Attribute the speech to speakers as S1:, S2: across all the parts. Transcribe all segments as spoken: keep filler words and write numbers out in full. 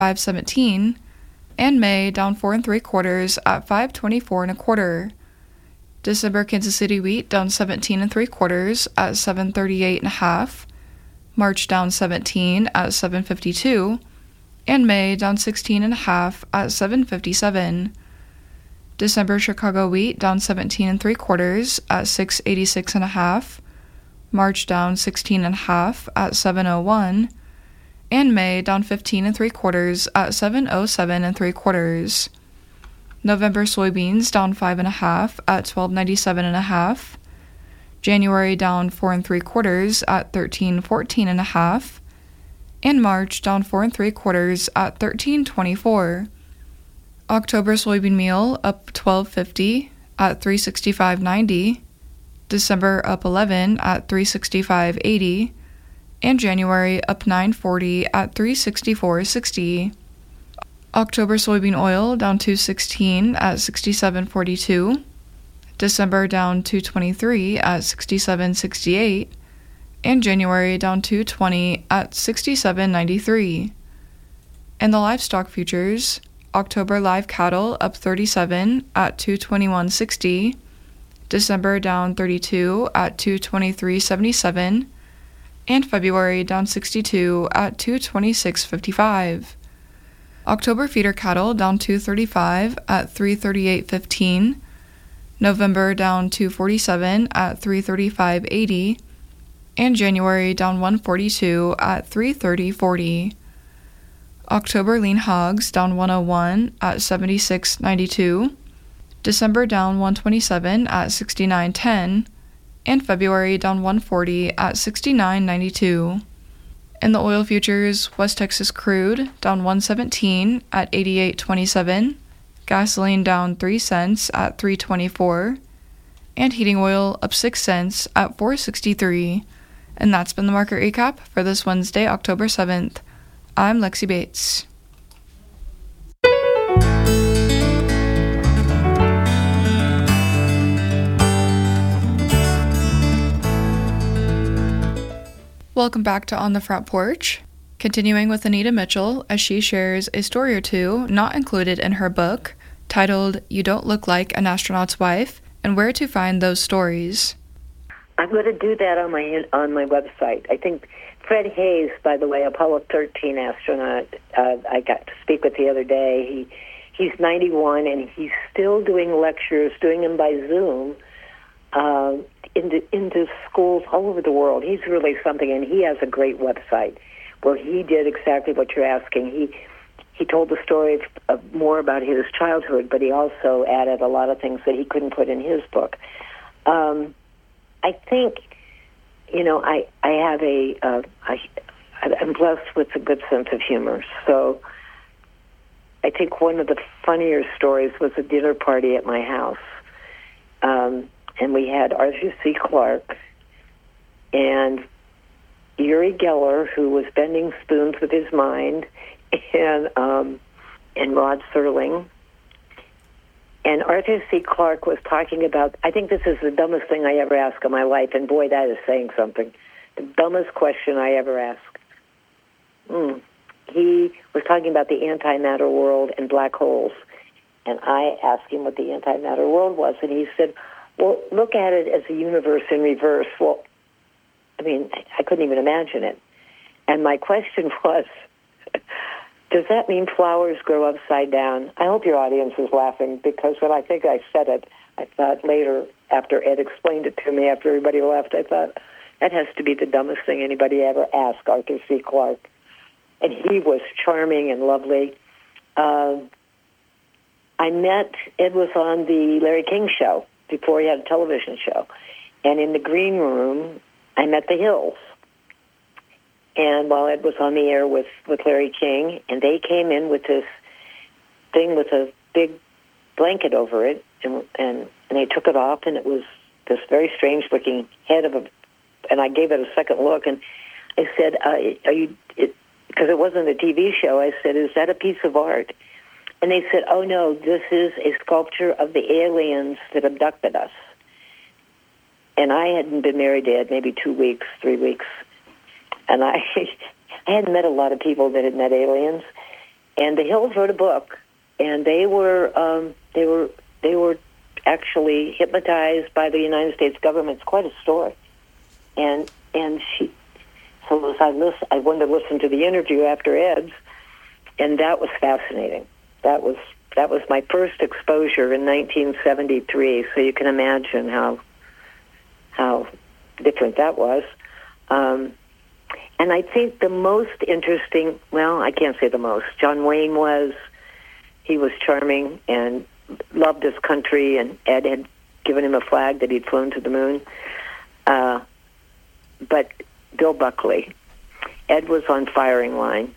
S1: five seventeen, and May down four and three quarters at five twenty-four and a quarter. December Kansas City wheat down seventeen and three quarters at seven thirty-eight and a half. March down seventeen at seven fifty-two, and May down sixteen and a half at seven fifty-seven. December Chicago wheat down seventeen and three quarters at six eighty-six and a half. March down sixteen and a half at seven oh one, and May down fifteen and three quarters at seven oh seven and three quarters. November soybeans down five and a half at twelve ninety-seven and a half. January down four and three quarters at thirteen fourteen and a half, and March down four and three quarters at thirteen twenty-four. October soybean meal up twelve fifty at three sixty-five ninety. December up eleven at three sixty-five eighty, and January up nine forty at three sixty-four sixty. October soybean oil down two sixteen at sixty-seven forty-two. December down two twenty-three at sixty-seven sixty-eight, and January down two twenty at sixty-seven ninety-three. And the livestock futures, October live cattle up thirty-seven at two twenty-one sixty. December down thirty-two at two twenty-three seventy-seven, and February down sixty-two at two twenty-six fifty-five. October feeder cattle down two thirty-five at three thirty-eight fifteen. November down two forty-seven at three thirty-five eighty, and January down one forty-two at three thirty forty. October lean hogs down one oh one at seventy-six ninety-two. December down one twenty-seven at sixty-nine ten, and February down one forty at sixty-nine ninety-two. In the oil futures, West Texas crude down one seventeen at eighty-eight twenty-seven, gasoline down three cents at three twenty-four, and heating oil up six cents at four sixty-three. And that's been the market recap for this Wednesday, October seventh. I'm Lexi Bates. Welcome back to On the Front Porch. Continuing with Anita Mitchell as she shares a story or two not included in her book titled You Don't Look Like an Astronaut's Wife and Where to Find Those Stories.
S2: I'm going to do that on my on my website. I think Fred Hayes, by the way, Apollo thirteen astronaut, uh, I got to speak with the other day. He He's ninety-one and he's still doing lectures, doing them by Zoom, uh, into, into schools all over the world. He's really something, and he has a great website where he did exactly what you're asking. He he told the story of, of more about his childhood, but he also added a lot of things that he couldn't put in his book. Um, I think, you know, I I have a uh, I, I'm blessed with a good sense of humor. So I think one of the funnier stories was a dinner party at my house, um, and we had Arthur C. Clarke and Uri Geller, who was bending spoons with his mind, and um, and Rod Serling. And Arthur C. Clarke was talking about, I think this is the dumbest thing I ever asked in my life, and boy, that is saying something. The dumbest question I ever asked. Mm. He was talking about the antimatter world and black holes. And I asked him what the antimatter world was, and he said, well, look at it as a universe in reverse. Well, I mean, I couldn't even imagine it. And my question was, does that mean flowers grow upside down? I hope your audience is laughing, because when I think I said it, I thought later, after Ed explained it to me, after everybody left, I thought, that has to be the dumbest thing anybody ever asked Arthur C. Clarke. And he was charming and lovely. Uh, I met, Ed was on the Larry King show before he had a television show. And in the green room, I met the Hills. And while Ed was on the air with, with Larry King, and they came in with this thing with a big blanket over it, and and, and they took it off, and it was this very strange-looking head of a, and I gave it a second look, and I said, uh, are you, it, because it wasn't a T V show, I said, is that a piece of art? And they said, oh, no, this is a sculpture of the aliens that abducted us. And I hadn't been married to Ed maybe two weeks, three weeks. And I I hadn't met a lot of people that had met aliens. and the Hills wrote a book, and they were um, they were they were actually hypnotized by the United States government. It's quite a story, and and she. So as I listen, I wanted to listen to the interview after Ed's, and that was fascinating. That was that was my first exposure in nineteen seventy-three. So you can imagine how how different that was. Um, and I think the most interesting, well, I can't say the most. John Wayne was, he was charming and loved his country, and Ed had given him a flag that he'd flown to the moon. Uh, but Bill Buckley, Ed was on firing line.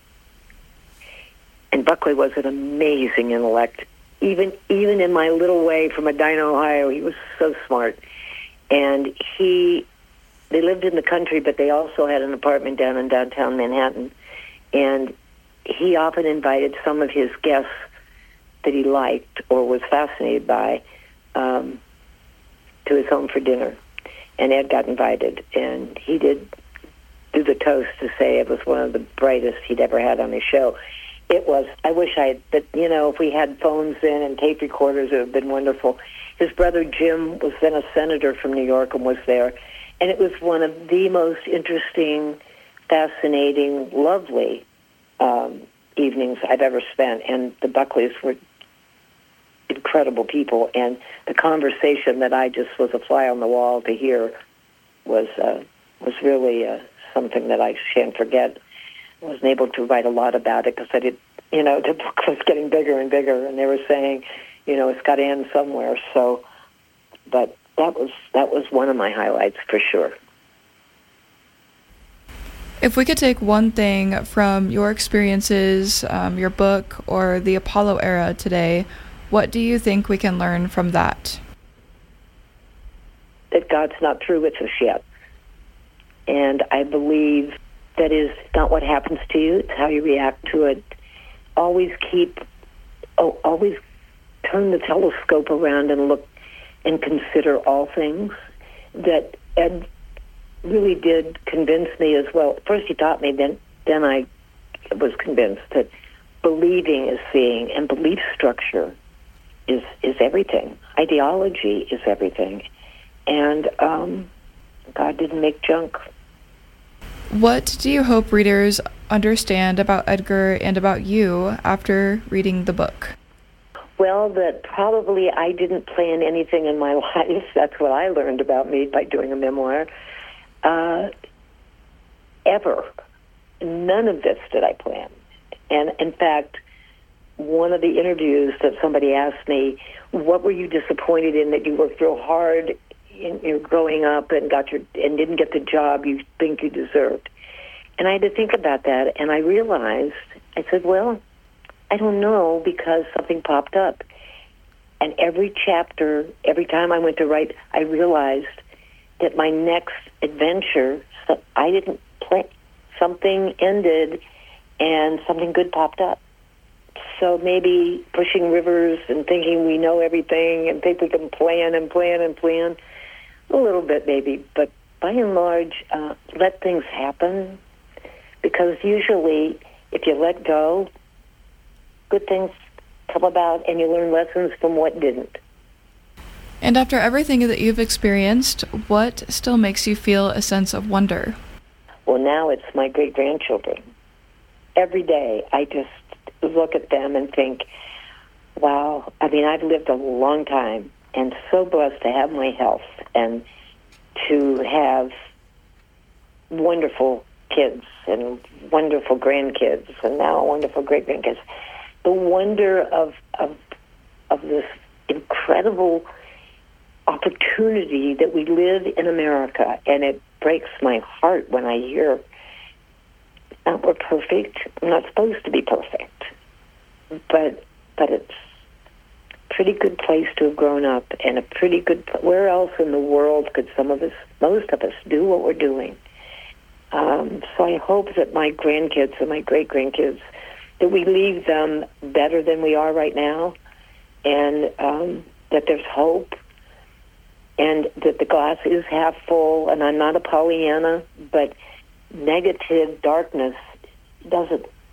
S2: And Buckley was an amazing intellect. Even even in my little way from Medina, Ohio, he was so smart. And he, they lived in the country, but they also had an apartment down in downtown Manhattan. And he often invited some of his guests that he liked or was fascinated by um, to his home for dinner. And Ed got invited, and he did do the toast to say it was one of the brightest he'd ever had on his show. It was, I wish I had, but, you know, if we had phones in and tape recorders, it would have been wonderful. His brother Jim was then a senator from New York and was there. And it was one of the most interesting, fascinating, lovely um, evenings I've ever spent. And the Buckleys were incredible people. And the conversation that I just was a fly on the wall to hear was uh, was really uh, something that I shan't forget. I wasn't able to write a lot about it because I did, you know, the book was getting bigger and bigger, and they were saying, you know, it's got to end somewhere. So, but that was that was one of my highlights for sure.
S1: If we could take one thing from your experiences, um, your book, or the Apollo era today, what do you think we can learn from that?
S2: That God's not through with us yet. And I believe that is not what happens to you, it's how you react to it. Always keep, oh, always turn the telescope around and look and consider all things. That Ed really did convince me as well. First he taught me, then then I was convinced that believing is seeing, and belief structure is is everything. Ideology is everything. And um, God didn't make junk.
S1: What do you hope readers understand about Edgar and about you after reading the book?
S2: Well, that probably I didn't plan anything in my life. That's what I learned about me by doing a memoir. Uh, ever. None of this did I plan. And in fact, one of the interviews that somebody asked me, what were you disappointed in that you worked real hard in your growing up and got your and didn't get the job you think you deserved? And I had to think about that, and I realized, I said, well, I don't know, because something popped up. And every chapter, every time I went to write, I realized that my next adventure, so I didn't plan, something ended and something good popped up. So maybe pushing rivers and thinking we know everything and think we can plan and plan and plan, a little bit maybe, but by and large, uh, let things happen, because usually if you let go, good things come about and you learn lessons from what didn't.
S1: And after everything that you've experienced, what still makes you feel a sense of wonder?
S2: Well, now it's my great-grandchildren. Every day I just look at them and think, wow, I mean, I've lived a long time and so blessed to have my health and to have wonderful kids and wonderful grandkids and now wonderful great-grandkids. The wonder of, of, of this incredible opportunity that we live in America, and it breaks my heart when I hear not we're perfect. We're not supposed to be perfect, but but it's a pretty good place to have grown up, and a pretty good. Where else in the world could some of us, most of us, do what we're doing? Um, so I hope that my grandkids and my great grandkids, that we leave them better than we are right now, and um, that there's hope, and that the glass is half full. And I'm not a Pollyanna, but negative darkness doesn't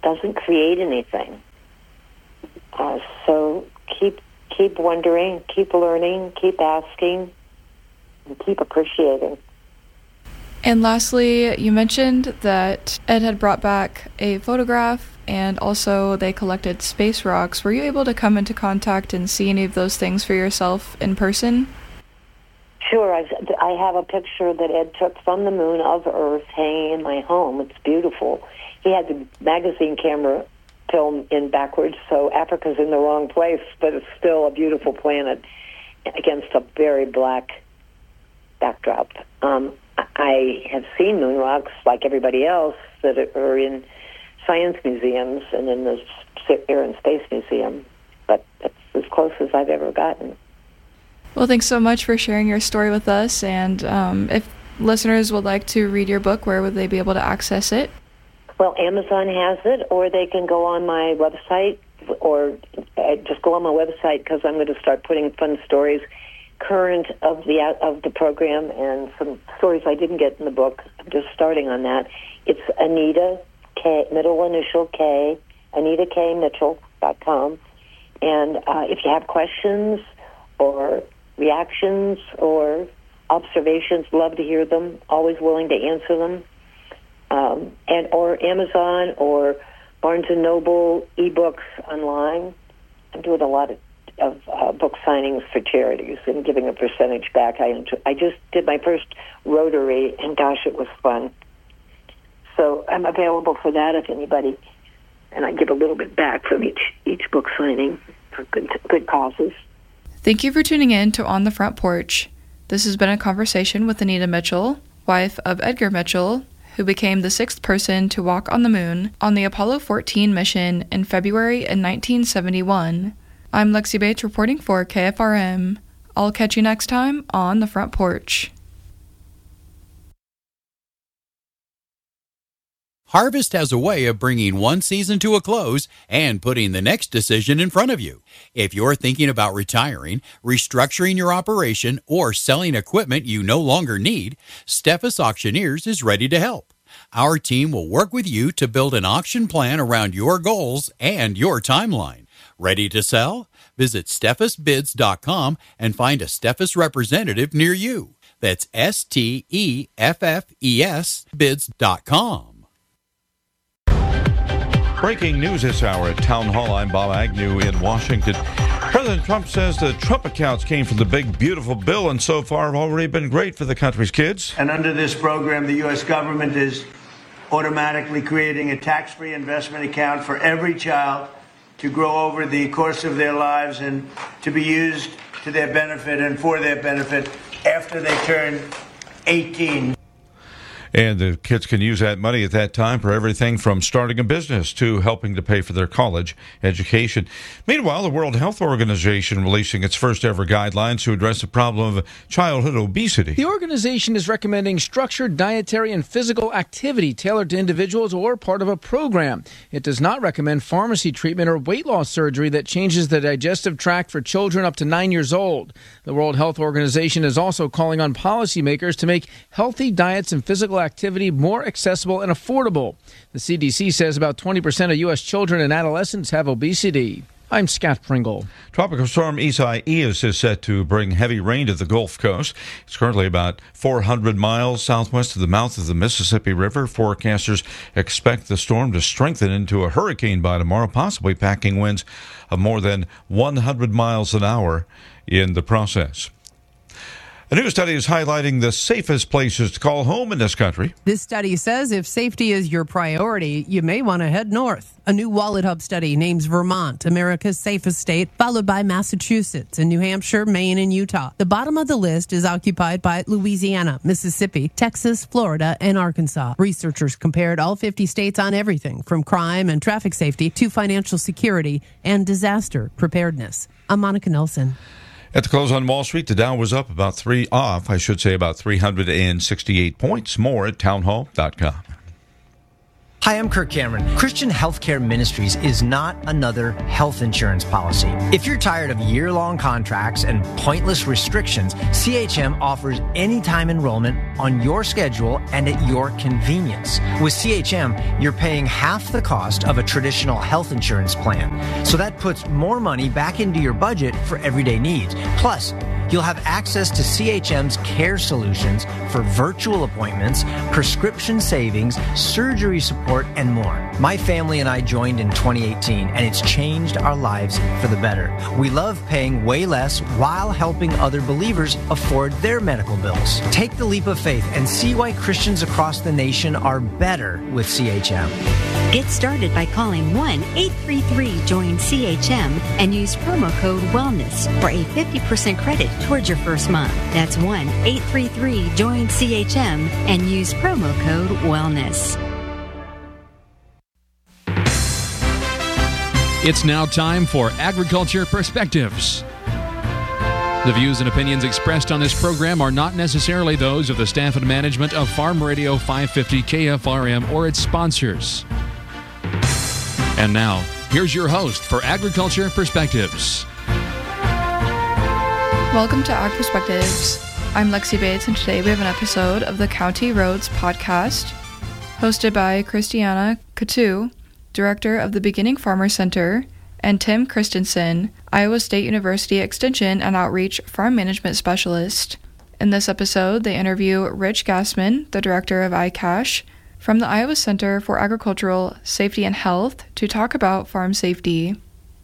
S2: doesn't create anything. Uh, so keep keep wondering, keep learning, keep asking, and keep appreciating.
S1: And lastly, you mentioned that Ed had brought back a photograph, and also they collected space rocks. Were you able to come into contact and see any of those things for yourself in person?
S2: Sure. I've, I have a picture that Ed took from the moon of Earth hanging in my home. It's beautiful. He had the magazine camera film in backwards, so Africa's in the wrong place, but it's still a beautiful planet against a very black backdrop. Um, I have seen moon rocks, like everybody else, that are in science museums and in the Air and Space Museum, but that's as close as I've ever gotten.
S1: Well, thanks so much for sharing your story with us, and um, if listeners would like to read your book, where would they be able to access it?
S2: Well, Amazon has it, or they can go on my website, or uh, just go on my website, because I'm going to start putting fun stories current of the of the program and some stories I didn't get in the book. I'm just starting on that. It's Anita K, middle initial K, Anita K Mitchell dot com. And uh, if you have questions or reactions or observations, love to hear them. Always willing to answer them. Um, and or Amazon or Barnes and Noble ebooks online. I'm doing a lot of of uh, book signings for charities and giving a percentage back. I enjoy, I just did my first Rotary, and gosh, it was fun. So I'm available for that if anybody, and I give a little bit back from each each book signing for good good causes.
S1: Thank you for tuning in to On the Front Porch. This has been a conversation with Anita Mitchell, wife of Edgar Mitchell, who became the sixth person to walk on the moon on the Apollo fourteen mission in February in nineteen seventy-one. I'm Lexi Bates reporting for K F R M. I'll catch you next time on The Front Porch.
S3: Harvest has a way of bringing one season to a close and putting the next decision in front of you. If you're thinking about retiring, restructuring your operation, or selling equipment you no longer need, Steffes Auctioneers is ready to help. Our team will work with you to build an auction plan around your goals and your timeline. Ready to sell? Visit Steffes Bids dot com and find a Steffes representative near you. That's S T E F F E S Bids dot com.
S4: Breaking news this hour at Town Hall. I'm Bob Agnew in Washington. President Trump says the Trump accounts came from the big, beautiful bill and so far have already been great for the country's kids.
S5: And under this program, the U S government is automatically creating a tax-free investment account for every child to grow over the course of their lives and to be used to their benefit and for their benefit after they turn eighteen.
S4: And the kids can use that money at that time for everything from starting a business to helping to pay for their college education. Meanwhile, the World Health Organization releasing its first ever guidelines to address the problem of childhood obesity.
S6: The organization is recommending structured dietary and physical activity tailored to individuals or part of a program. It does not recommend pharmacy treatment or weight loss surgery that changes the digestive tract for children up to nine years old. The World Health Organization is also calling on policymakers to make healthy diets and physical activity more accessible and affordable. The C D C says about twenty percent of U S children and adolescents have obesity. I'm Scott Pringle.
S4: Tropical storm Isaias is set to bring heavy rain to the Gulf Coast. It's currently about four hundred miles southwest of the mouth of the Mississippi River. Forecasters expect the storm to strengthen into a hurricane by tomorrow, possibly packing winds of more than one hundred miles an hour in the process. A new study is highlighting the safest places to call home in this country.
S7: This study says if safety is your priority, you may want to head north. A new Wallet Hub study names Vermont America's safest state, followed by Massachusetts and New Hampshire, Maine, and Utah. The bottom of the list is occupied by Louisiana, Mississippi, Texas, Florida, and Arkansas. Researchers compared all fifty states on everything from crime and traffic safety to financial security and disaster preparedness. I'm Monica Nelson.
S4: At the close on Wall Street, the Dow was up about three off, I should say about three hundred sixty-eight points. More at townhall dot com.
S8: Hi, I'm Kirk Cameron. Christian Healthcare Ministries is not another health insurance policy. If you're tired of year-long contracts and pointless restrictions, C H M offers anytime enrollment on your schedule and at your convenience. With C H M, you're paying half the cost of a traditional health insurance plan. So that puts more money back into your budget for everyday needs. Plus, you'll have access to C H M's care solutions for virtual appointments, prescription savings, surgery support, and more. My family and I joined in twenty eighteen, and it's changed our lives for the better. We love paying way less while helping other believers afford their medical bills. Take the leap of faith and see why Christians across the nation are better with C H M.
S9: Get started by calling one eight three three join C H M and use promo code WELLNESS for a fifty percent credit towards your first month. That's one eight three three join C H M and use promo code WELLNESS.
S10: It's now time for Agriculture Perspectives. The views and opinions expressed on this program are not necessarily those of the staff and management of Farm Radio five fifty K F R M or its sponsors. And now, here's your host for Agriculture Perspectives.
S1: Welcome to Ag Perspectives. I'm Lexi Bates, and today we have an episode of the County Roads podcast, hosted by Christiana Coutu, Director of the Beginning Farmer Center, and Tim Christensen, Iowa State University Extension and Outreach Farm Management Specialist. In this episode, they interview Rich Gassman, the Director of iCache, from the Iowa Center for Agricultural Safety and Health, to talk about farm safety.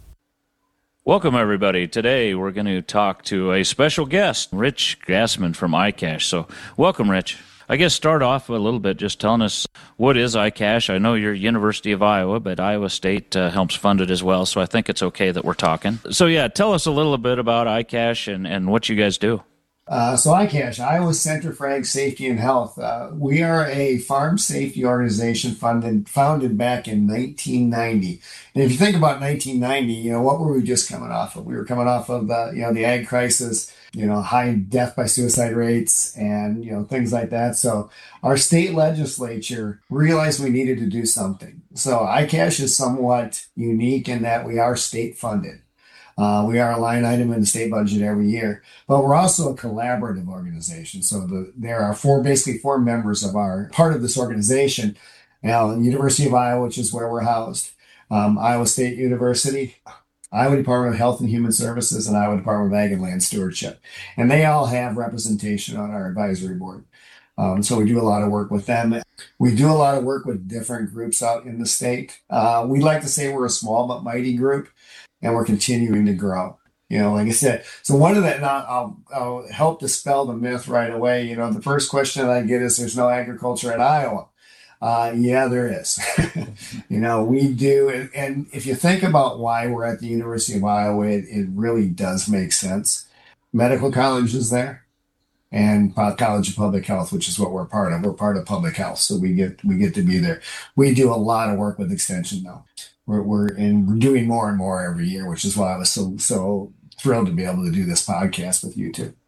S11: Welcome, everybody. Today, we're going to talk to a special guest, Rich Gassman from iCache. So, welcome, Rich. I guess start off a little bit just telling us, what is iCache? I know you're University of Iowa, but Iowa State uh, helps fund it as well, so I think it's okay that we're talking. So yeah, tell us a little bit about iCache and, and what you guys do.
S12: Uh, so iCache, Iowa Center for Ag Safety and Health. Uh, we are a farm safety organization funded, founded back in nineteen ninety. And if you think about nineteen ninety, you know, what were we just coming off of? We were coming off of the, you know, the ag crisis, you know, high death by suicide rates and, you know, things like that. So our state legislature realized we needed to do something. So iCache is somewhat unique in that we are state funded. Uh, we are a line item in the state budget every year, but we're also a collaborative organization. So the, there are four, basically four members of our part of this organization. Now, University of Iowa, which is where we're housed, um, Iowa State University, Iowa Department of Health and Human Services, and Iowa Department of Ag and Land Stewardship. And they all have representation on our advisory board. Um, so we do a lot of work with them. We do a lot of work with different groups out in the state. Uh, we like to say we're a small but mighty group, and we're continuing to grow. You know, like I said, so one of that, I'll, I'll help dispel the myth right away. You know, the first question that I get is, there's no agriculture in Iowa. Uh, yeah, there is. You know, we do. And, and if you think about why we're at the University of Iowa, it, it really does make sense. Medical college is there, and College of Public Health, which is what we're part of. We're part of public health, so we get we get to be there. We do a lot of work with extension, though. We're we're and we're doing more and more every year, which is why I was so so thrilled to be able to do this podcast with you too.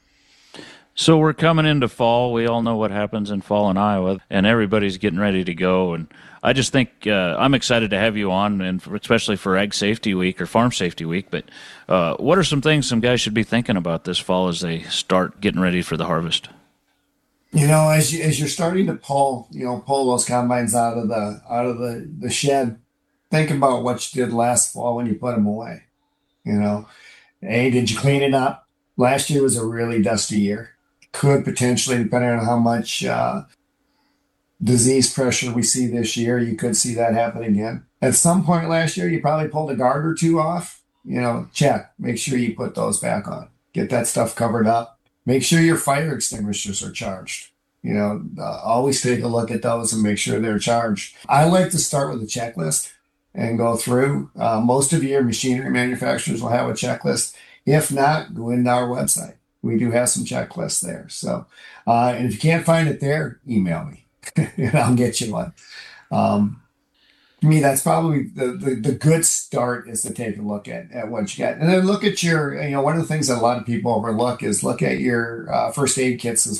S11: So we're coming into fall. We all know what happens in fall in Iowa, and everybody's getting ready to go. And I just think uh, I'm excited to have you on, and for, especially for Ag Safety Week or Farm Safety Week. But uh, what are some things some guys should be thinking about this fall as they start getting ready for the harvest?
S12: You know, as you as you're starting to pull, you know, pull those combines out of the out of the, the shed, think about what you did last fall when you put them away. You know, hey, did you clean it up? Last year was a really dusty year. Could potentially, depending on how much uh, disease pressure we see this year, you could see that happen again. At some point last year, you probably pulled a guard or two off. You know, check. Make sure you put those back on. Get that stuff covered up. Make sure your fire extinguishers are charged. You know, uh, always take a look at those and make sure they're charged. I like to start with a checklist and go through. Uh, most of your machinery manufacturers will have a checklist. If not, go into our website. We do have some checklists there. So, uh, and if you can't find it there, email me and I'll get you one. Um, to me, that's probably the, the, the good start, is to take a look at, at what you got. And then look at your, you know, one of the things that a lot of people overlook is look at your uh, first aid kits as well.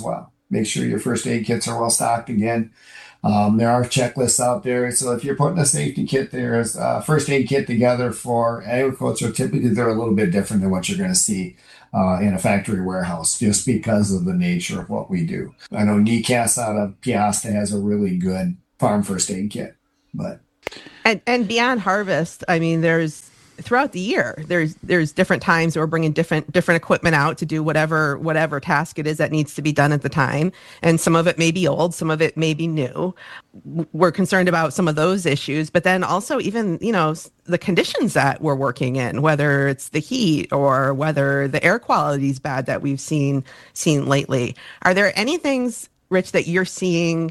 S12: Make sure your first aid kits are well stocked again. Um, there are checklists out there. So if you're putting a safety kit, there's a first aid kit together for agriculture. Typically, they're a little bit different than what you're going to see uh, in a factory warehouse, just because of the nature of what we do. I know N E C A S out of Piasta has a really good farm first aid kit, but
S13: and and beyond harvest, I mean, there's throughout the year, there's there's different times where we're bringing different different equipment out to do whatever whatever task it is that needs to be done at the time. And some of it may be old, some of it may be new. We're concerned about some of those issues, but then also even, you know, the conditions that we're working in, whether it's the heat or whether the air quality is bad that we've seen seen lately. Are there any things, Rich, that you're seeing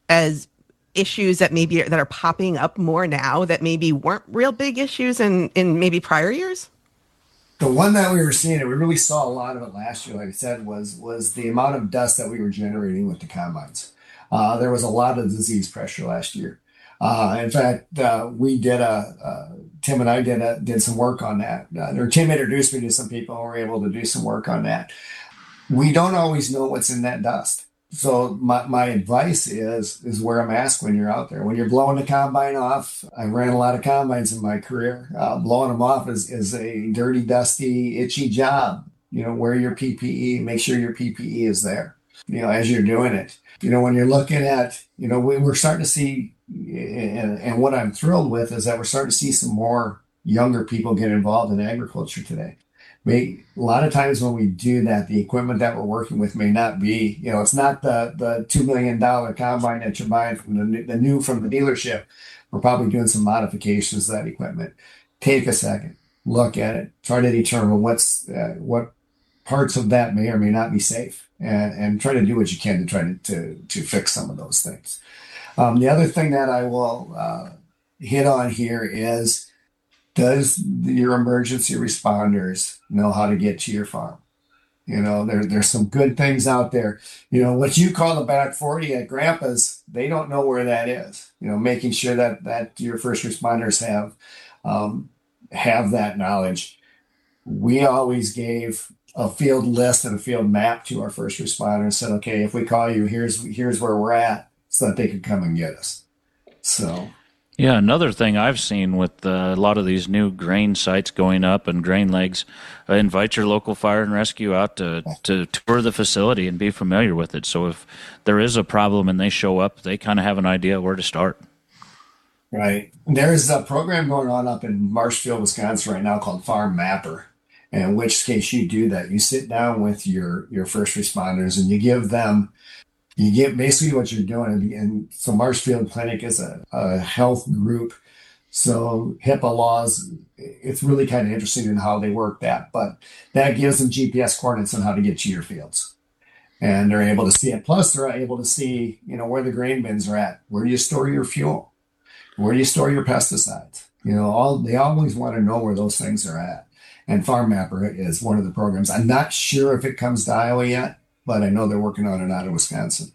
S13: as issues that maybe that are popping up more now that maybe weren't real big issues in, in maybe prior years?
S12: The one that we were seeing, and we really saw a lot of it last year, like I said, was was the amount of dust that we were generating with the combines. Uh, there was a lot of disease pressure last year. Uh, in fact, uh, we did a, uh, Tim and I did a, did some work on that. Uh, or Tim introduced me to some people and we were able to do some work on that. We don't always know what's in that dust. So my, my advice is, is wear a mask when you're out there. When you're blowing the combine off, I ran a lot of combines in my career. Uh, blowing them off is, is a dirty, dusty, itchy job. You know, wear your P P E, make sure your P P E is there, you know, as you're doing it. You know, when you're looking at, you know, we, we're starting to see, and, and what I'm thrilled with is that we're starting to see some more younger people get involved in agriculture today. We, a lot of times when we do that, the equipment that we're working with may not be, you know, it's not the the two million dollars combine that you're buying from the new, the new from the dealership. We're probably doing some modifications to that equipment. Take a second, look at it, try to determine what's uh, what parts of that may or may not be safe, and, and try to do what you can to try to to, to fix some of those things. Um, the other thing that I will uh, hit on here is, does your emergency responders know how to get to your farm? You know, there, there's some good things out there. You know, what you call the back forty at Grandpa's, they don't know where that is. You know, making sure that, that your first responders have, um, have that knowledge. We always gave a field list and a field map to our first responders and said, okay, if we call you, here's, here's where we're at, so that they could come and get us. So...
S11: Yeah, another thing I've seen with uh, a lot of these new grain sites going up and grain legs, uh, invite your local fire and rescue out to, to tour the facility and be familiar with it. So if there is a problem and they show up, they kind of have an idea where to start.
S12: Right. There's a program going on up in Marshfield, Wisconsin right now called Farm Mapper. And in which case you do that. You sit down with your, your first responders and you give them You get basically what you're doing. And so Marshfield Clinic is a, a health group. So HIPAA laws, it's really kind of interesting in how they work that. But that gives them G P S coordinates on how to get to your fields. And they're able to see it. Plus, they're able to see, you know, where the grain bins are at. Where do you store your fuel? Where do you store your pesticides? You know, all they always want to know where those things are at. And Farm Mapper is one of the programs. I'm not sure if it comes to Iowa yet, but I know they're working on it out of Wisconsin.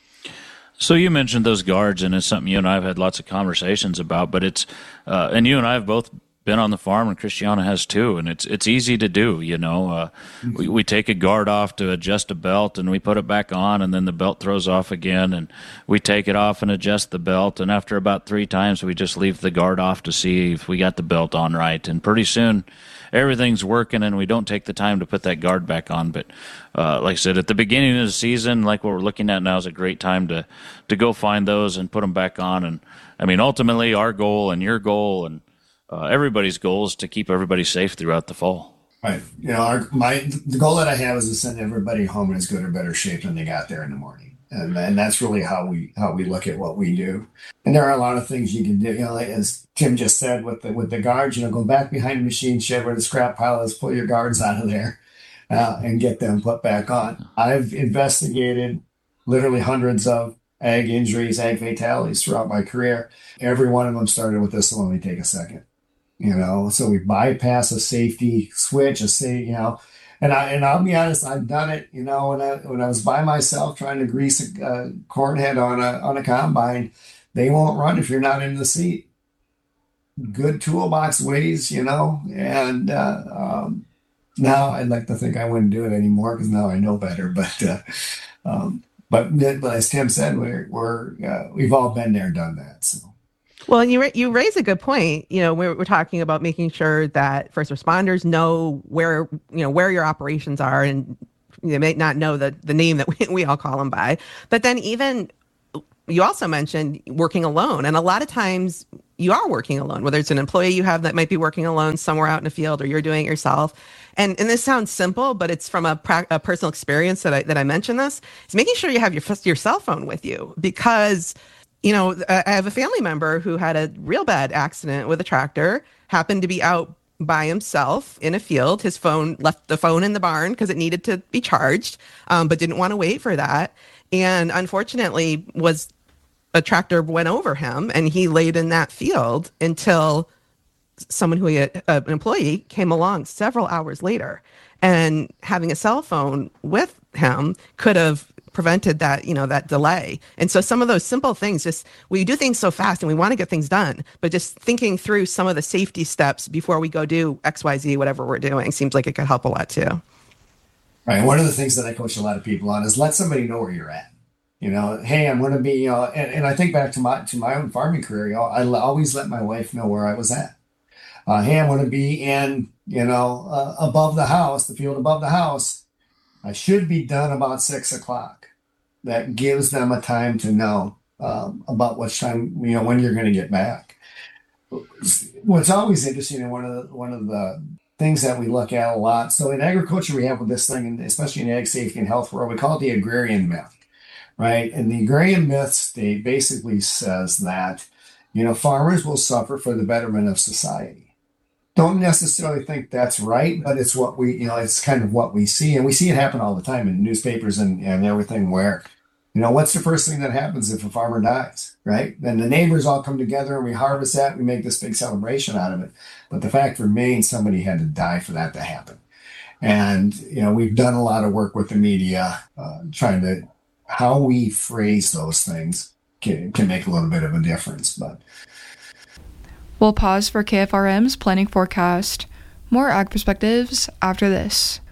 S11: So you mentioned those guards, and it's something you and I have had lots of conversations about, but it's, uh, and you and I have both been on the farm, and Christiana has too, and it's it's easy to do, you know. Uh, mm-hmm. we, we take a guard off to adjust a belt, and we put it back on, and then the belt throws off again, and we take it off and adjust the belt, and after about three times, we just leave the guard off to see if we got the belt on right, and pretty soon everything's working, and we don't take the time to put that guard back on. But uh, like I said, at the beginning of the season, like what we're looking at now, is a great time to, to go find those and put them back on. And, I mean, ultimately our goal and your goal and uh, everybody's goal is to keep everybody safe throughout the fall.
S12: Right. You know, our, my the goal that I have is to send everybody home in as good or better shape than they got there in the morning. And, and that's really how we how we look at what we do. And there are a lot of things you can do. You know, like as Tim just said with the with the guards, you know, go back behind the machine shed where the scrap pile is, pull your guards out of there, uh, and get them put back on. I've investigated literally hundreds of ag injuries, ag fatalities throughout my career. Every one of them started with this will only take a second. You know, so we bypass a safety switch, a say, you know. And I and I'll be honest, I've done it. You know, when I when I was by myself trying to grease a uh, corn head on a on a combine, they won't run if you're not in the seat. Good toolbox ways, you know. And uh, um, now I'd like to think I wouldn't do it anymore because now I know better. But uh, um, but, but as Tim said, we're, we're uh, we've all been there, done that. So.
S13: Well, and you ra- you raise a good point. You know, we're, we're talking about making sure that first responders know where you know where your operations are, and they may not know the the name that we, we all call them by. But then even you also mentioned working alone, and a lot of times you are working alone. Whether it's an employee you have that might be working alone somewhere out in the field, or you're doing it yourself. And and this sounds simple, but it's from a, pra- a personal experience that I that I mentioned this. Is making sure you have your your cell phone with you, because you know, I have a family member who had a real bad accident with a tractor, happened to be out by himself in a field. His phone left the phone in the barn because it needed to be charged, um, but didn't want to wait for that. And unfortunately, was a tractor went over him, and he laid in that field until someone who he had, uh, an employee came along several hours later. And having a cell phone with him could have prevented that, you know, that delay. And so some of those simple things, just we do things so fast and we want to get things done, but just thinking through some of the safety steps before we go do X, Y, Z, whatever we're doing, seems like it could help a lot too.
S12: Right. One of the things that I coach a lot of people on is let somebody know where you're at. You know, hey, I'm going to be, you know, and, and I think back to my to my own farming career, you know, I always let my wife know where I was at. Uh, hey, I'm going to be in, you know, uh, above the house, the field above the house. I should be done about six o'clock. That gives them a time to know um, about what time, you know, when you're going to get back. What's always interesting, and one of the one of the things that we look at a lot. So in agriculture, we have this thing, and especially in ag safety and health world, we call it the agrarian myth, right? And the agrarian myth state basically says that, you know, farmers will suffer for the betterment of society. Don't necessarily think that's right, but it's what we, you know, it's kind of what we see. And we see it happen all the time in newspapers and, and everything where, you know, what's the first thing that happens if a farmer dies, right? Then the neighbors all come together and we harvest that. We make this big celebration out of it. But the fact remains somebody had to die for that to happen. And, you know, we've done a lot of work with the media uh, trying to, how we phrase those things can, can make a little bit of a difference. But
S1: we'll pause for K F R M's planning forecast. More ag perspectives after this.